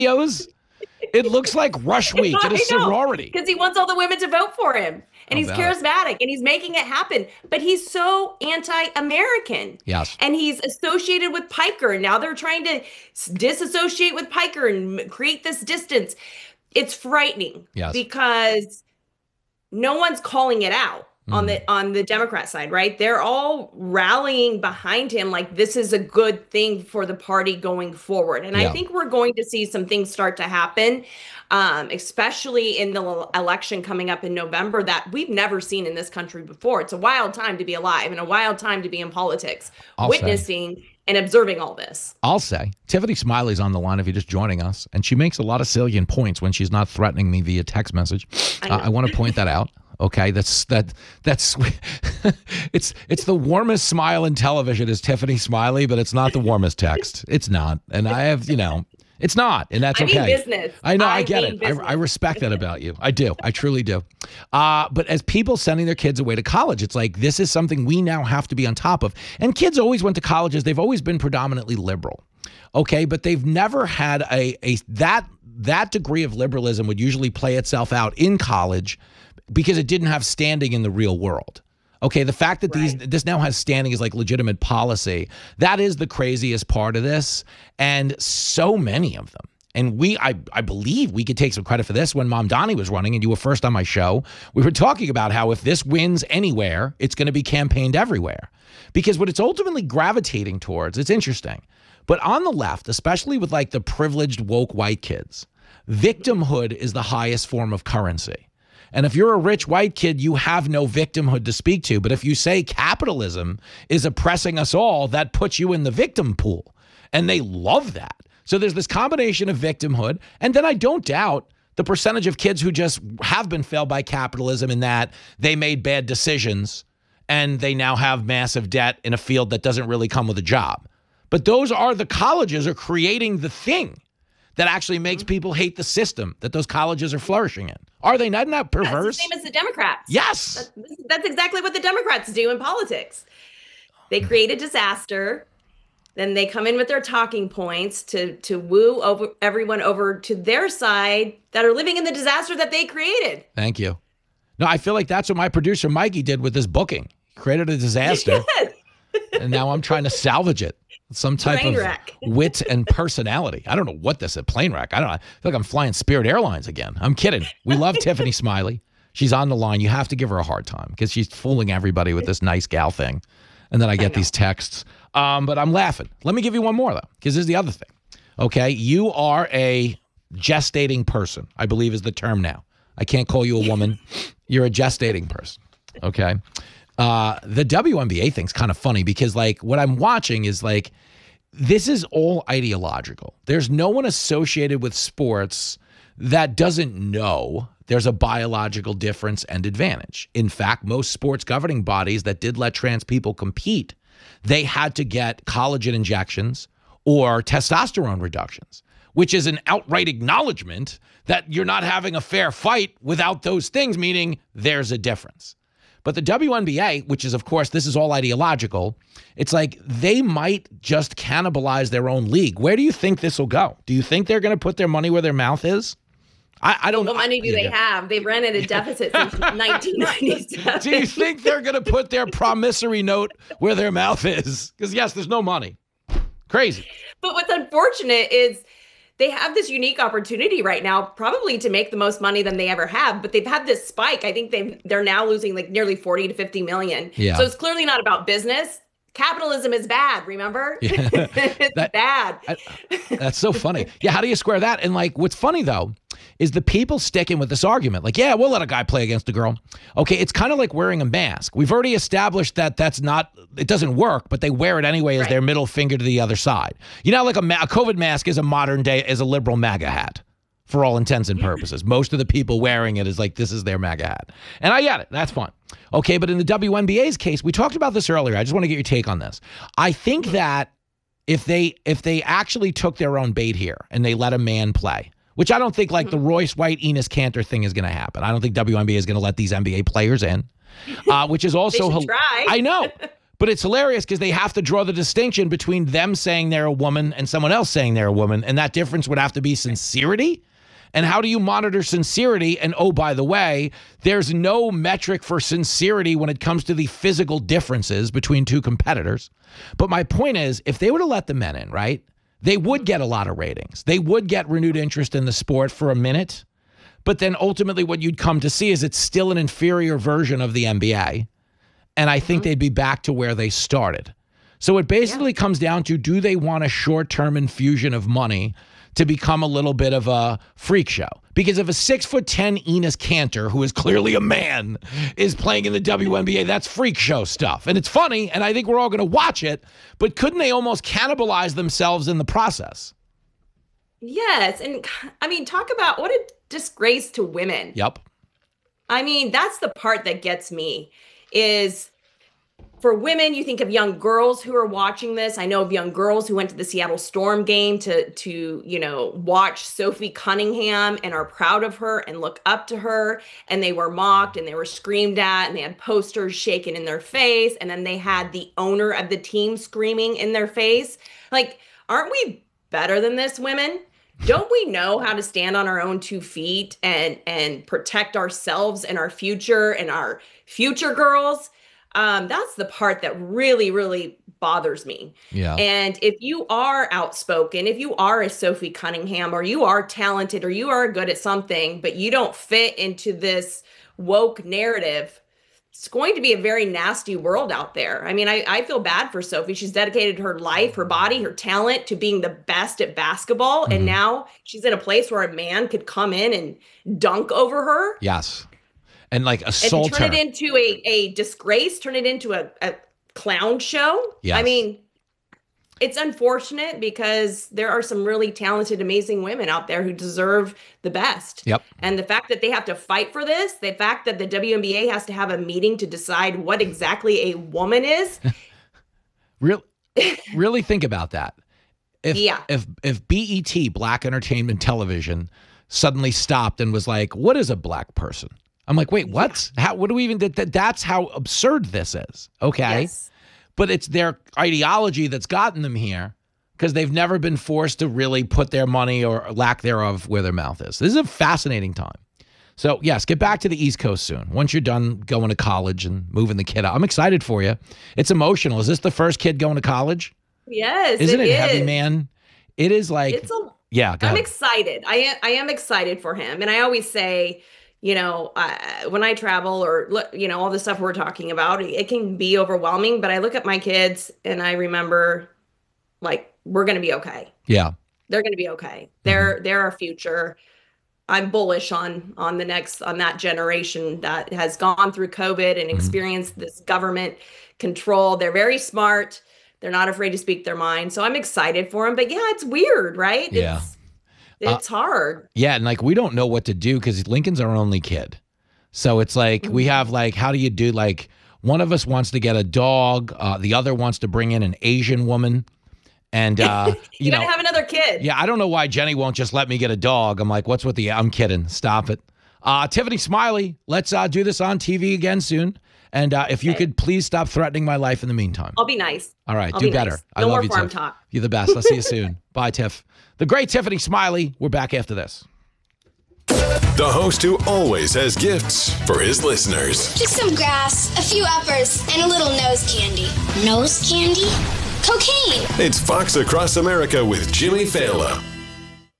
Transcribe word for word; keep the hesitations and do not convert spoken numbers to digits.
videos? It looks like Rush Week at a sorority. Because he wants all the women to vote for him. And he's charismatic and he's making it happen. But he's so anti-American. Yes. And he's associated with Piker. Now they're trying to disassociate with Piker and create this distance. It's frightening. Yes. Because no one's calling it out. On the on the Democrat side, right? They're all rallying behind him like this is a good thing for the party going forward. And yeah. I think we're going to see some things start to happen, um, especially in the election coming up in November that we've never seen in this country before. It's a wild time to be alive and a wild time to be in politics, I'll witnessing say. and observing all this. I'll say, Tiffany Smiley's on the line if you're just joining us, and she makes a lot of salient points when she's not threatening me via text message. I, uh, I want to point that out. Okay, that's that that's it's it's the warmest smile in television is Tiffany Smiley, but it's not the warmest text. It's not, and I have you know, it's not, and that's I okay. I mean business. I know, I, I get it. I, I respect that about you. I do. I truly do. Uh, but as people sending their kids away to college, it's like this is something we now have to be on top of. And kids always went to colleges. They've always been predominantly liberal. Okay, but they've never had a a that that degree of liberalism would usually play itself out in college, because it didn't have standing in the real world. Okay, the fact that these right. this now has standing as like legitimate policy, that is the craziest part of this, and so many of them. And we, I, I believe we could take some credit for this. When Mom Donnie was running and you were first on my show, we were talking about how if this wins anywhere, it's going to be campaigned everywhere. Because what it's ultimately gravitating towards, it's interesting. But on the left, especially with like the privileged woke white kids, victimhood is the highest form of currency. And if you're a rich white kid, you have no victimhood to speak to. But if you say capitalism is oppressing us all, that puts you in the victim pool. And they love that. So there's this combination of victimhood. And then I don't doubt the percentage of kids who just have been failed by capitalism in that they made bad decisions and they now have massive debt in a field that doesn't really come with a job. But those are the colleges are creating the thing that actually makes people hate the system that those colleges are flourishing in. Are they not, not perverse? That's the same as the Democrats. Yes. That's, that's exactly what the Democrats do in politics. They create a disaster, then they come in with their talking points to, to woo over everyone over to their side that are living in the disaster that they created. Thank you. No, I feel like that's what my producer Mikey did with his booking. He created a disaster, and now I'm trying to salvage it. Some type plane of wreck. wit and personality. I don't know what this is, a plane wreck. I don't know. I feel like I'm flying Spirit Airlines again. I'm kidding. We love Tiffany Smiley. She's on the line. You have to give her a hard time because she's fooling everybody with this nice gal thing. And then I get I these texts. Um, but I'm laughing. Let me give you one more, though, because this is the other thing. Okay? You are a gestating person, I believe is the term now. I can't call you a woman. You're a gestating person. Okay? Uh, the W N B A thing's kind of funny because, like, what I'm watching is, like, this is all ideological. There's no one associated with sports that doesn't know there's a biological difference and advantage. In fact, most sports governing bodies that did let trans people compete, they had to get collagen injections or testosterone reductions, which is an outright acknowledgement that you're not having a fair fight without those things, meaning there's a difference. But the W N B A, which is, of course, this is all ideological, it's like they might just cannibalize their own league. Where do you think this will go? Do you think they're going to put their money where their mouth is? I, I don't know. What money do they have? They've run at a deficit since nineteen ninety-seven. Do you think they're going to put their promissory note where their mouth is? Because, yes, there's no money. Crazy. But what's unfortunate is they have this unique opportunity right now, probably to make the most money than they ever have. But they've had this spike. I think they've they're now losing like nearly forty to fifty million. Yeah. So it's clearly not about business. Capitalism is bad, remember? Yeah. It's that, bad. I, that's so funny. Yeah, how do you square that? And like, what's funny though, is the people sticking with this argument. Like, yeah, we'll let a guy play against a girl. Okay, it's kind of like wearing a mask. We've already established that that's not, it doesn't work, but they wear it anyway as right. their middle finger to the other side. You know, like a, ma- a COVID mask is a modern day, is a liberal MAGA hat. For all intents and purposes. Most of the people wearing it is like, this is their MAGA hat. And I get it. That's fine. Okay, but in the W N B A's case, we talked about this earlier. I just want to get your take on this. I think that if they if they actually took their own bait here and they let a man play, which I don't think like the Royce White, Enos Kanter thing is going to happen. I don't think W N B A is going to let these N B A players in, uh, which is also... They should try. I know. But it's hilarious because they have to draw the distinction between them saying they're a woman and someone else saying they're a woman. And that difference would have to be sincerity. And how do you monitor sincerity? And oh, by the way, there's no metric for sincerity when it comes to the physical differences between two competitors. But my point is, if they were to let the men in, right, they would get a lot of ratings. They would get renewed interest in the sport for a minute. But then ultimately what you'd come to see is it's still an inferior version of the N B A. And I think mm-hmm. they'd be back to where they started. So it basically yeah. comes down to, do they want a short-term infusion of money to become a little bit of a freak show? Because if a six foot ten Enes Kanter, who is clearly a man, is playing in the W N B A, that's freak show stuff. And it's funny, and I think we're all going to watch it, but couldn't they almost cannibalize themselves in the process? Yes. And I mean, talk about what a disgrace to women. Yep. I mean, that's the part that gets me is, for women, you think of young girls who are watching this. I know of young girls who went to the Seattle Storm game to, to, you know, watch Sophie Cunningham and are proud of her and look up to her. And they were mocked and they were screamed at and they had posters shaken in their face. And then they had the owner of the team screaming in their face. Like, aren't we better than this, women? Don't we know how to stand on our own two feet and, and protect ourselves and our future and our future girls? Um, that's the part that really, really bothers me. Yeah. And if you are outspoken, if you are a Sophie Cunningham, or you are talented, or you are good at something, but you don't fit into this woke narrative, it's going to be a very nasty world out there. I mean, I, I feel bad for Sophie. She's dedicated her life, her body, her talent to being the best at basketball. Mm-hmm. And now she's in a place where a man could come in and dunk over her. Yes. And like assault and turn her. it into a, a disgrace, turn it into a, a clown show. Yes. I mean, it's unfortunate because there are some really talented, amazing women out there who deserve the best. Yep. And the fact that they have to fight for this, the fact that the W N B A has to have a meeting to decide what exactly a woman is. really, really think about that. If, yeah. If, if B E T, Black Entertainment Television, suddenly stopped and was like, what is a black person? I'm like, wait, what? Yeah. How, what do we even, that, that, that's how absurd this is. Okay. Yes. But it's their ideology that's gotten them here because they've never been forced to really put their money or lack thereof where their mouth is. This is a fascinating time. So yes, get back to the East Coast soon. Once you're done going to college and moving the kid out. I'm excited for you. It's emotional. Is this the first kid going to college? Yes, Isn't it, it is. heavy, man? It is like, it's a, yeah, go I'm ahead. excited. I am, I am excited for him. And I always say, you know, uh, when I travel or, you know, all the stuff we're talking about, it can be overwhelming. But I look at my kids and I remember, like, we're going to be okay. Yeah. They're going to be okay. They're, mm-hmm. they're our future. I'm bullish on, on the next, on that generation that has gone through COVID and experienced mm-hmm. this government control. They're very smart. They're not afraid to speak their mind. So I'm excited for them. But yeah, it's weird, right? Yeah. It's, It's uh, hard. Yeah. And like, we don't know what to do because Lincoln's our only kid. So it's like, mm-hmm. we have like, how do you do, like, one of us wants to get a dog. Uh, the other wants to bring in an Asian woman. And, uh, you, you know, gotta have another kid. Yeah. I don't know why Jenny won't just let me get a dog. I'm like, what's with the, I'm kidding. Stop it. Uh, Tiffany Smiley, let's uh, do this on T V again soon. And uh, if you okay. could please stop threatening my life in the meantime. I'll be nice. All right. I'll do better. Nice. I no love more you, farm Tiff. talk. You're the best. I'll see you soon. Bye, Tiff. The great Tiffany Smiley. We're back after this. The host who always has gifts for his listeners. Just some grass, a few uppers, and a little nose candy. Nose candy? Cocaine. It's Fox Across America with Jimmy Fallon.